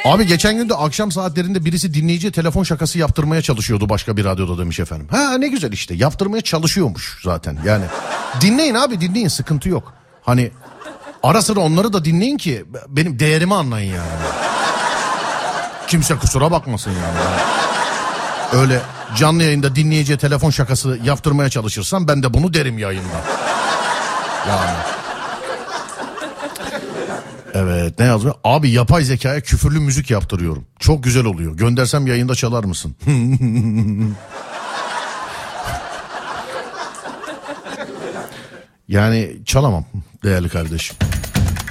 Abi geçen gün de akşam saatlerinde birisi dinleyiciye telefon şakası yaptırmaya çalışıyordu başka bir radyoda demiş efendim. Ha ne güzel işte, yaptırmaya çalışıyormuş zaten yani. Dinleyin abi, dinleyin, sıkıntı yok. Hani ara sıra onları da dinleyin ki benim değerimi anlayın yani. Kimse kusura bakmasın yani. Öyle canlı yayında dinleyiciye telefon şakası yaptırmaya çalışırsam ben de bunu derim yayında. Yani. Evet, ne yazıyor? Abi yapay zekaya küfürlü müzik yaptırıyorum. Çok güzel oluyor. Göndersem yayında çalar mısın? Yani çalamam değerli kardeşim.